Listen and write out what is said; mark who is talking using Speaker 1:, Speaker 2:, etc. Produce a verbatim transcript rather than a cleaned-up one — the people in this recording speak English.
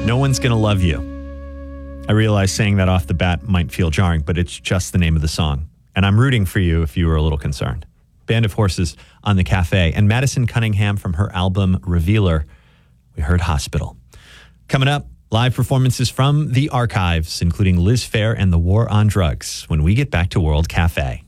Speaker 1: No One's Gonna Love You. I realize saying that off the bat might feel jarring, but it's just the name of the song. And I'm rooting for you if you were a little concerned. Band of Horses on the Cafe. And Madison Cunningham from her album Revealer. We heard Hospital. Coming up, live performances from the archives, including Liz Phair and the War on Drugs, when we get back to World Cafe.